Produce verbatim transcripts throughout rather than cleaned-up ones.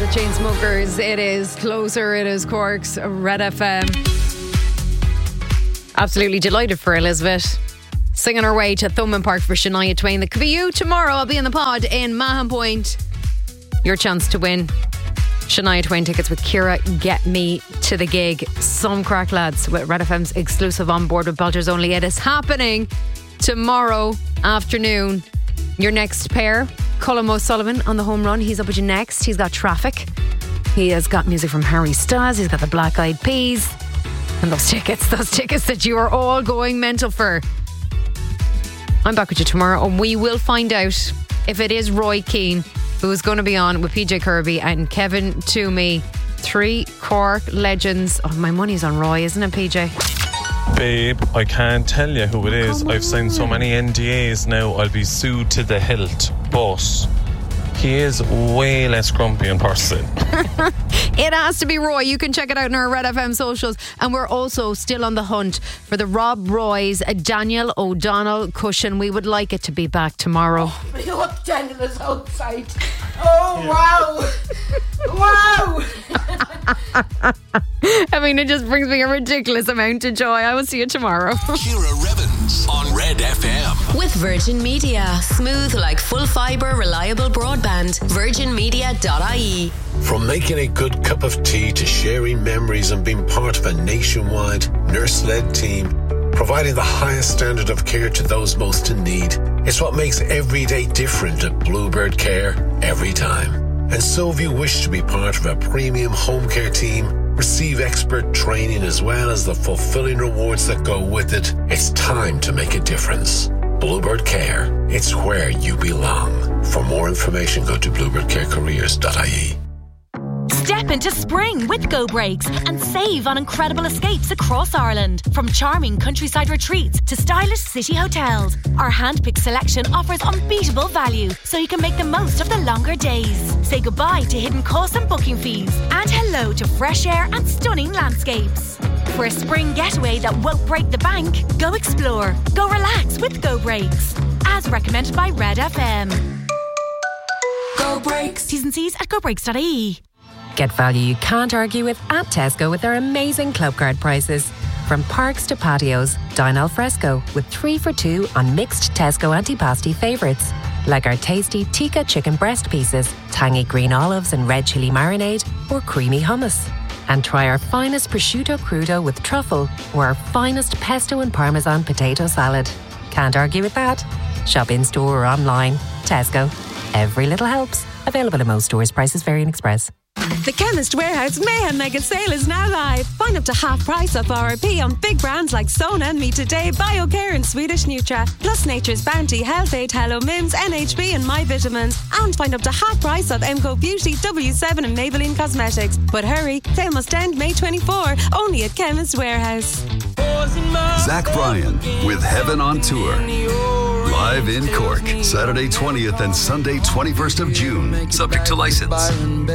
Chainsmokers. It is Closer. It is Cork's Red F M. Absolutely delighted for Elizabeth. Singing her way to Thomond Park for Shania Twain. That could be you tomorrow. I'll be in the pod in Mahon Point. Your chance to win Shania Twain tickets with Ciara. Get me to the gig. Some crack, lads, with Red F M's exclusive On Board with Belters Only. It is happening tomorrow afternoon. Your next pair, Colm O'Sullivan on the home run. He's up with you next. He's got Traffic. He has got music from Harry Styles. He's got the Black Eyed Peas. And those tickets, those tickets that you are all going mental for. I'm back with you tomorrow and we will find out if it is Roy Keane who is going to be on with P J Kirby and Kevin Toomey. Three Cork legends. Oh, my money's on Roy, isn't it, P J? Babe, I can't tell you who it is. I've signed so many N D As now, I'll be sued to the hilt. But he is way less grumpy in person. It has to be Roy. You can check it out on our Red F M socials. And we're also still on the hunt for the Rob Roy's Daniel O'Donnell cushion. We would like it to be back tomorrow. Oh, look, Daniel is outside. Oh, wow. Wow. I mean, it just brings me a ridiculous amount of joy. I will see you tomorrow. Ciara Revens on Red F M. With Virgin Media. Smooth like full fibre, reliable broadband. virgin media dot I E. From making a good cup of tea to sharing memories and being part of a nationwide nurse-led team, providing the highest standard of care to those most in need, it's what makes every day different at Bluebird Care every time. And so if you wish to be part of a premium home care team, receive expert training as well as the fulfilling rewards that go with it, it's time to make a difference. Bluebird Care, it's where you belong. For more information, go to bluebird care careers dot I E. Step into spring with Go Brakes and save on incredible escapes across Ireland. From charming countryside retreats to stylish city hotels, our hand-picked selection offers unbeatable value so you can make the most of the longer days. Say goodbye to hidden costs and booking fees and hello to fresh air and stunning landscapes. For a spring getaway that won't break the bank, go explore, go relax with Go Brakes. As recommended by Red F M. Go Brakes. T's and C's at go brakes dot I E. Get value you can't argue with at Tesco with their amazing club card prices. From parks to patios, dine al fresco with three for two on mixed Tesco antipasti favourites. Like our tasty tikka chicken breast pieces, tangy green olives and red chilli marinade, or creamy hummus. And try our finest prosciutto crudo with truffle or our finest pesto and parmesan potato salad. Can't argue with that. Shop in store or online. Tesco. Every little helps. Available in most stores. Prices vary in Express. The Chemist Warehouse Mayhem Mega Sale is now live. Find up to half price off R R P on big brands like Sona and Me Today, BioCare and Swedish Nutra, plus Nature's Bounty, Health Aid, Hello Mims, N H B and My Vitamins. And find up to half price off M C O Beauty, W seven and Maybelline Cosmetics. But hurry, sale must end May twenty-fourth, only at Chemist Warehouse. Zach Bryan with Heaven on Tour. Live in Cork, Saturday twentieth and Sunday twenty-first of June. Subject to license.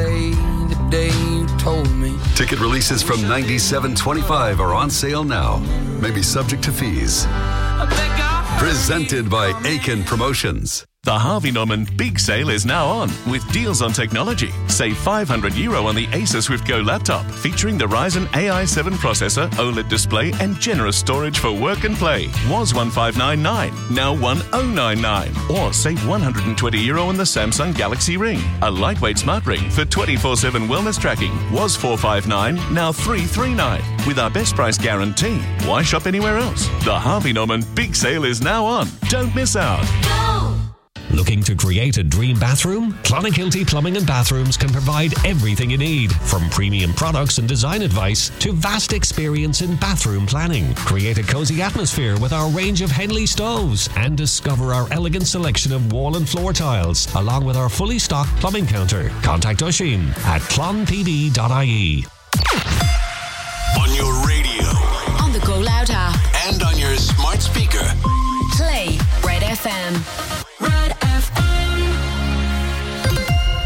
Ticket releases from ninety-seven twenty-five are on sale now. May be subject to fees. Presented by Aiken Promotions. The Harvey Norman Big Sale is now on with deals on technology. Save five hundred euro on the Asus Swift Go laptop featuring the Ryzen A I seven processor, OLED display and generous storage for work and play. Was one five nine nine, now one oh nine nine. Or save one hundred twenty euro on the Samsung Galaxy Ring. A lightweight smart ring for twenty-four seven wellness tracking. Was four five nine, now three three nine. With our best price guarantee. Why shop anywhere else? The Harvey Norman Big Sale is now on. Don't miss out. Looking to create a dream bathroom? Clonakilty Plumbing and Bathrooms can provide everything you need, from premium products and design advice to vast experience in bathroom planning. Create a cozy atmosphere with our range of Henley stoves and discover our elegant selection of wall and floor tiles, along with our fully stocked plumbing counter. Contact Oisin at clon p d dot I E. On your radio, on the Go Loud app, and on your smart speaker. Play Red F M. Red F M.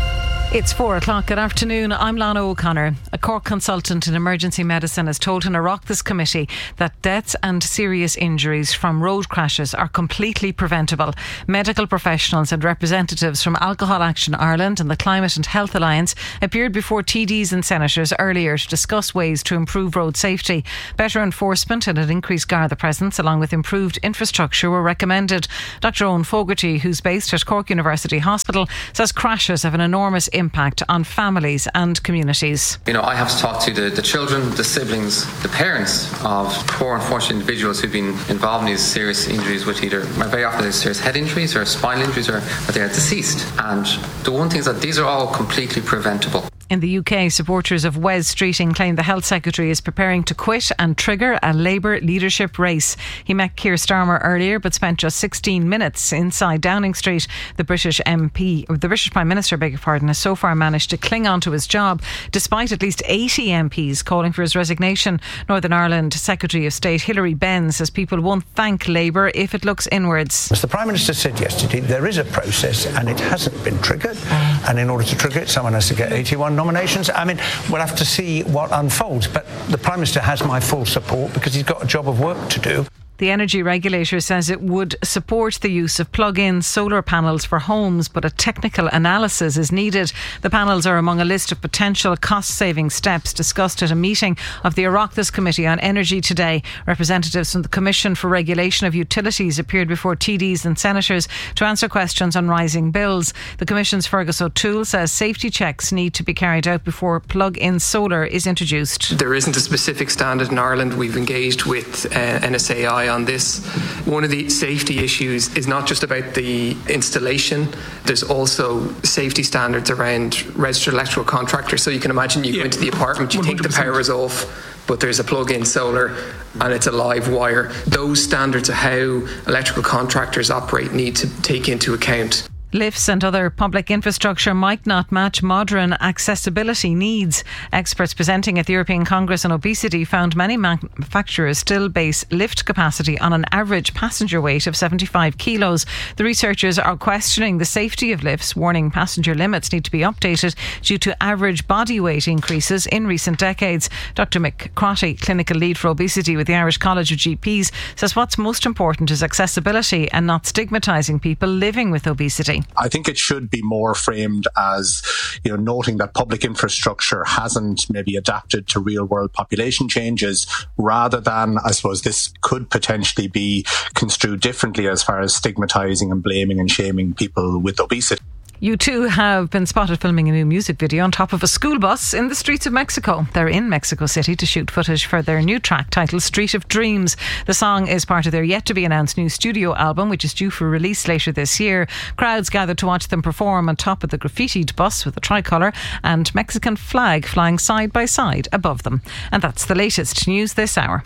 It's four o'clock. Good afternoon. I'm Lana O'Connor. A Cork consultant in emergency medicine has told an Oireachtas committee that deaths and serious injuries from road crashes are completely preventable. Medical professionals and representatives from Alcohol Action Ireland and the Climate and Health Alliance appeared before T Ds and senators earlier to discuss ways to improve road safety. Better enforcement and an increased Garda presence, along with improved infrastructure, were recommended. Doctor Owen Fogarty, who's based at Cork University Hospital, says crashes have an enormous impact on families and communities. You know, I have to talk to the, the children, the siblings, the parents of poor, unfortunate individuals who've been involved in these serious injuries with either, very often they're serious head injuries or spinal injuries, or, or they are deceased. And the one thing is that these are all completely preventable. In the U K, supporters of Wes Streeting claim the Health Secretary is preparing to quit and trigger a Labour leadership race. He met Keir Starmer earlier but spent just sixteen minutes inside Downing Street. The British M P, the British Prime Minister, beg your pardon, has so far managed to cling on to his job despite at least eighty M Ps calling for his resignation. Northern Ireland Secretary of State Hilary Benn says people won't thank Labour if it looks inwards. As the Prime Minister said yesterday, there is a process and it hasn't been triggered. And in order to trigger it, someone has to get eighty-one nominations. I mean, we'll have to see what unfolds, but the Prime Minister has my full support because he's got a job of work to do. The energy regulator says it would support the use of plug-in solar panels for homes, but a technical analysis is needed. The panels are among a list of potential cost-saving steps discussed at a meeting of the Oireachtas Committee on Energy today. Representatives from the Commission for Regulation of Utilities appeared before T Ds and senators to answer questions on rising bills. The Commission's Fergus O'Toole says safety checks need to be carried out before plug-in solar is introduced. There isn't a specific standard in Ireland. We've engaged with uh, N S A I on this. One of the safety issues is not just about the installation. There's also safety standards around registered electrical contractors. So you can imagine you yeah. go into the apartment, you one hundred percent think the power is off, but there's a plug-in solar and it's a live wire. Those standards of how electrical contractors operate need to take into account. Lifts and other public infrastructure might not match modern accessibility needs. Experts presenting at the European Congress on Obesity found many manufacturers still base lift capacity on an average passenger weight of seventy-five kilos. The researchers are questioning the safety of lifts, warning passenger limits need to be updated due to average body weight increases in recent decades. Doctor Mick Crotty, clinical lead for obesity with the Irish College of G Ps, says what's most important is accessibility and not stigmatising people living with obesity. I think it should be more framed as, you know, noting that public infrastructure hasn't maybe adapted to real world population changes, rather than, I suppose, this could potentially be construed differently as far as stigmatising and blaming and shaming people with obesity. U two have been spotted filming a new music video on top of a school bus in the streets of Mexico. They're in Mexico City to shoot footage for their new track titled Street of Dreams. The song is part of their yet-to-be-announced new studio album, which is due for release later this year. Crowds gathered to watch them perform on top of the graffitied bus with a tricolour and Mexican flag flying side by side above them. And that's the latest news this hour.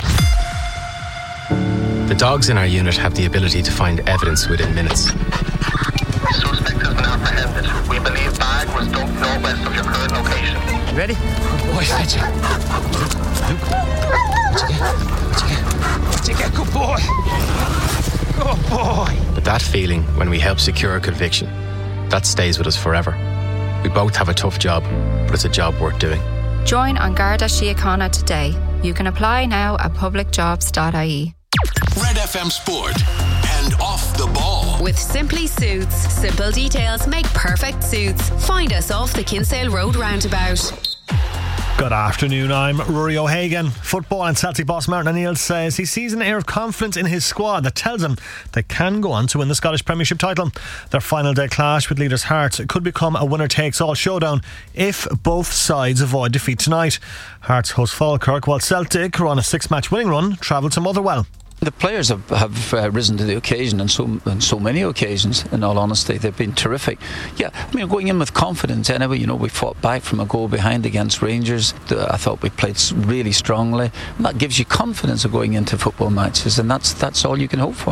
The dogs in our unit have the ability to find evidence within minutes. Suspect has been apprehended. We believe bag was dumped northwest of your current location. You ready? Good boy, fetch it. Luke, what'd you get? What'd you get? What'd you get? Good boy. Good boy. But that feeling when we help secure a conviction, that stays with us forever. We both have a tough job, but it's a job worth doing. Join An Garda Síochána today. You can apply now at public jobs dot I E. Red F M Sport and Off the Ball. With Simply Suits, simple details make perfect suits. Find us off the Kinsale Road roundabout. Good afternoon, I'm Rory O'Hagan. Football and Celtic boss Martin O'Neill says he sees an air of confidence in his squad that tells him they can go on to win the Scottish Premiership title. Their final day clash with leaders Hearts could become a winner-takes-all showdown if both sides avoid defeat tonight. Hearts host Falkirk, while Celtic, who are on a six-match winning run, travel to Motherwell. The players have, have uh, risen to the occasion on so, on so many occasions, in all honesty. They've been terrific. Yeah, I mean, going in with confidence anyway. You know, we fought back from a goal behind against Rangers. I thought we played really strongly. And that gives you confidence of going into football matches, and that's that's all you can hope for.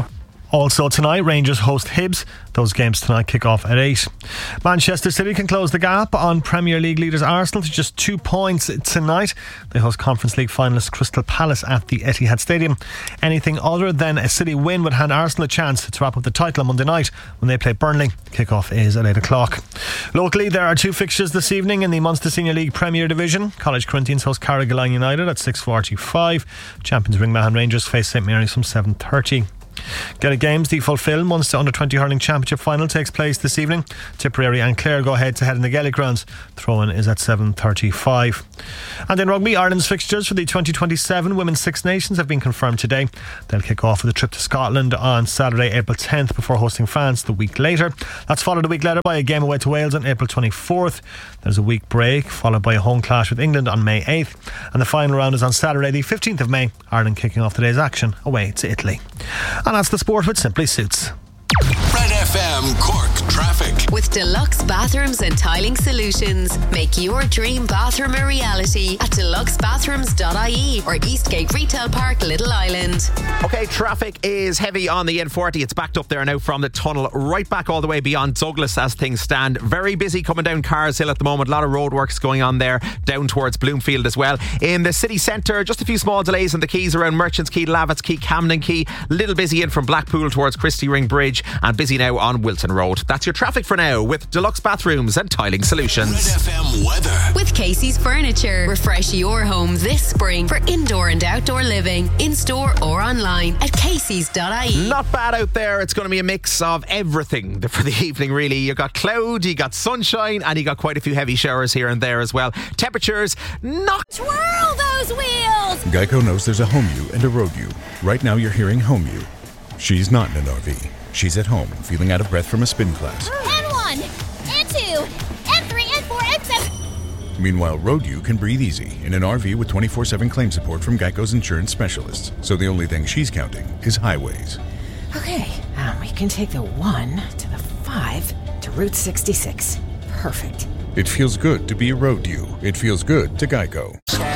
Also tonight, Rangers host Hibs. Those games tonight kick off at eight. Manchester City can close the gap on Premier League leaders Arsenal to just two points tonight. They host Conference League finalists Crystal Palace at the Etihad Stadium. Anything other than a City win would hand Arsenal a chance to wrap up the title on Monday night when they play Burnley. Kick-off is at eight o'clock. Locally, there are two fixtures this evening in the Munster Senior League Premier Division. College Corinthians host Carrigaline United at six forty-five. Champions Ringmahon Rangers face St Mary's from seven thirty. Gaelic Games, the Fulfill Munster Under twenty Hurling Championship Final takes place this evening. Tipperary and Clare go head to head in the Gaelic grounds. Throw-in is at seven thirty-five. And in rugby, Ireland's fixtures for the twenty twenty-seven Women's Six Nations have been confirmed today. They'll kick off with a trip to Scotland on Saturday, April tenth, before hosting France the week later. That's followed a week later by a game away to Wales on April twenty-fourth. There's a week break, followed by a home clash with England on May eighth. And the final round is on Saturday, the fifteenth of May. Ireland kicking off today's action away to Italy. And that's the sport with Simply Suits. Red F M Cork traffic. With Deluxe Bathrooms and Tiling Solutions. Make your dream bathroom a reality at deluxe bathrooms dot I E or Eastgate Retail Park, Little Island. Okay, traffic is heavy on the N forty. It's backed up there now from the tunnel right back all the way beyond Douglas as things stand. Very busy coming down Cars Hill at the moment. A lot of roadworks going on there down towards Bloomfield as well. In the city centre, just a few small delays in the quays around Merchants Quay, Lavitz Quay, Camden Quay. Little busy in from Blackpool towards Christie Ring Bridge, and busy now on Wilton Road. That's your traffic for now with Deluxe Bathrooms and Tiling Solutions. Red F M weather. With Casey's Furniture. Refresh your home this spring for indoor and outdoor living, in store or online at Casey's dot I E. Not bad out there. It's going to be a mix of everything for the evening, really. You got cloud, you got sunshine, and you got quite a few heavy showers here and there as well. Temperatures not. Twirl those wheels! Geico knows there's a home you and a road you. Right now you're hearing home you. She's not in an R V. She's at home, feeling out of breath from a spin class. And one, and two, and three, and four, and seven. Meanwhile, Road U can breathe easy in an R V with twenty-four seven claim support from Geico's insurance specialists. So the only thing she's counting is highways. Okay, um, we can take the one to the five to Route sixty-six. Perfect. It feels good to be a Road U. It feels good to Geico.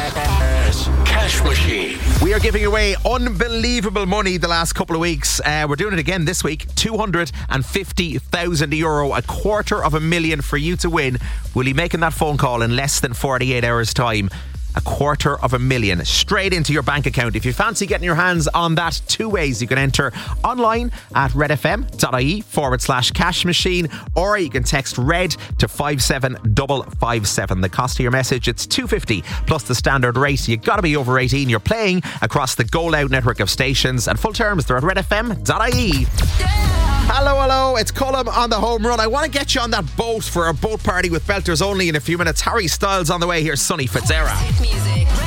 Cash Machine. We are giving away unbelievable money the last couple of weeks. Uh, we're doing it again this week. two hundred fifty thousand euro, a quarter of a million for you to win. Will you making that phone call in less than forty-eight hours time? A quarter of a million straight into your bank account. If you fancy getting your hands on that, two ways. You can enter online at redfm.ie forward slash cash machine, or you can text RED to five seven five five seven. The cost of your message, it's two hundred fifty plus the standard rate. You got to be over eighteen. You're playing across the Go Loud network of stations, and full terms, they're at redfm.ie. Hello, hello, it's Cullum on the home run. I want to get you on that boat for a boat party with Belters only in a few minutes. Harry Styles on the way. Here's Sonny Fitzgerald. Music.